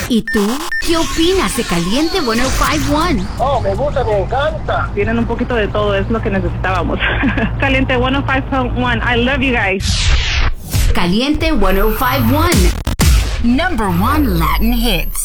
¿Y tú? ¿Qué opinas de Caliente 105.1? Oh, me gusta, me encanta. Tienen un poquito de todo, es lo que necesitábamos. Caliente 105.1, I love you guys. Caliente 105.1, #1 Latin hits.